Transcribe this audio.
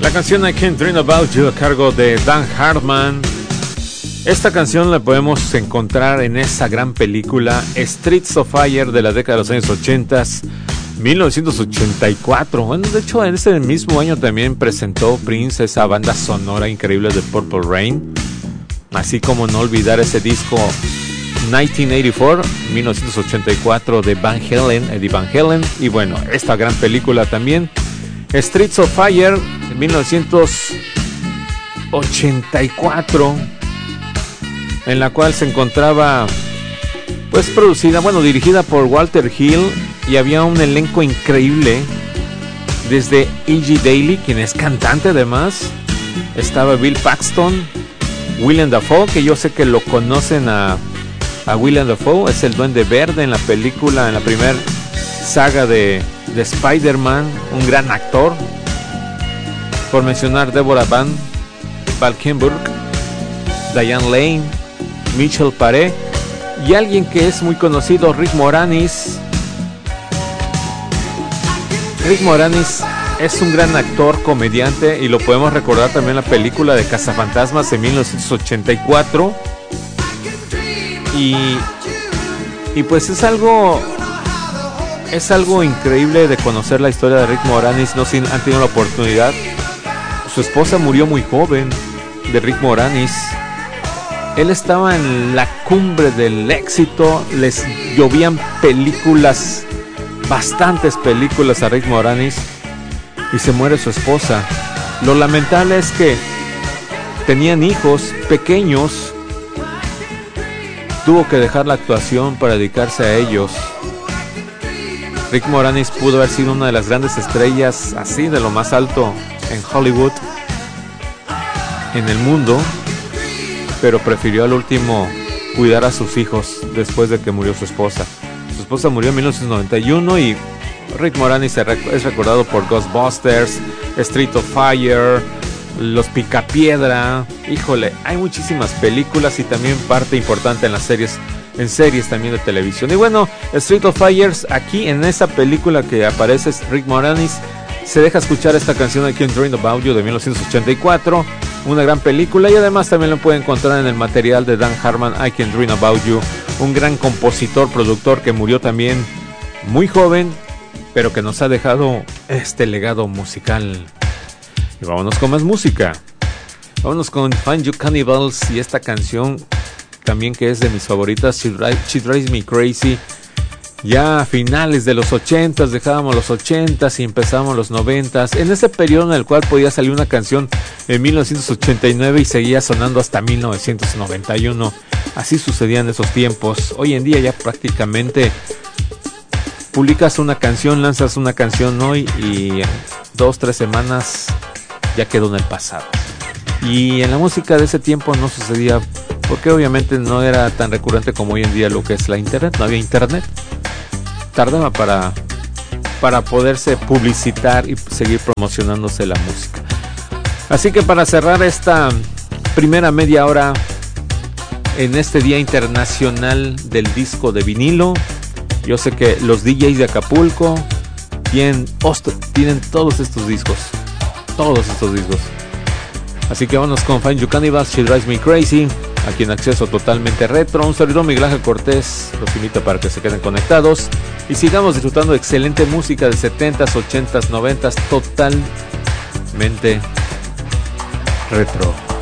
La canción I Can't Dream About You a cargo de Dan Hartman. Esta canción la podemos encontrar en esa gran película Streets of Fire de la década de los años 80, 1984. Bueno, de hecho en ese mismo año también presentó Prince esa banda sonora increíble de Purple Rain. Así como no olvidar ese disco 1984 de Van Halen, Eddie Van Halen. Y bueno, esta gran película también, Streets of Fire, 1984, en la cual se encontraba pues dirigida por Walter Hill, y había un elenco increíble, desde E.G. Daily, quien es cantante además, estaba Bill Paxton, Willem Dafoe, que yo sé que lo conocen a Willem Dafoe, es el Duende Verde en la película, en la primera saga de Spider-Man, un gran actor. Por mencionar Deborah Valkenburg, Diane Lane, Michel Paré y alguien que es muy conocido, Rick Moranis. Rick Moranis es un gran actor, comediante, y lo podemos recordar también en la película de Cazafantasmas de 1984. Y pues es algo increíble de conocer la historia de Rick Moranis. No sé si han tenido la oportunidad. Su esposa murió muy joven, de Rick Moranis. Él estaba en la cumbre del éxito, les llovían películas, bastantes películas a Rick Moranis, y se muere su esposa. Lo lamentable es que tenían hijos pequeños, tuvo que dejar la actuación para dedicarse a ellos. Rick Moranis pudo haber sido una de las grandes estrellas, así de lo más alto en Hollywood, en el mundo, pero prefirió al último cuidar a sus hijos después de que murió su esposa. Su esposa murió en 1991 y Rick Moranis es recordado por Ghostbusters, Street of Fire, Los Picapiedra. Híjole, hay muchísimas películas y también parte importante en series también de televisión. Y bueno, Street of Fires, aquí en esa película que aparece Rick Moranis, se deja escuchar esta canción I Can't Dream About You de 1984, una gran película, y además también lo pueden encontrar en el material de Dan Hartman, I Can't Dream About You, un gran compositor, productor que murió también muy joven, pero que nos ha dejado este legado musical. Y vámonos con más música. Vámonos con Find You Cannibals y esta canción también que es de mis favoritas, She Drives Me Crazy. Ya a finales de los 80s, dejábamos los 80s y empezamos los 90s, en ese periodo en el cual podía salir una canción en 1989 y seguía sonando hasta 1991. Así sucedían esos tiempos. Hoy en día ya prácticamente publicas una canción, lanzas una canción hoy y en 2-3 semanas ya quedó en el pasado. Y en la música de ese tiempo no sucedía, porque obviamente no era tan recurrente como hoy en día lo que es la internet. No había internet, tardaba para poderse publicitar y seguir promocionándose la música. Así que para cerrar esta primera media hora en este Día Internacional del Disco de Vinilo, yo sé que los DJs de Acapulco tienen todos estos discos. Así que vámonos con Find You Cannibals, She Drives Me Crazy, aquí en acceso totalmente retro. Un servidor, Miguel Ángel Cortés, los invito para que se queden conectados y sigamos disfrutando de excelente música de 70s, 80s, 90s, totalmente retro.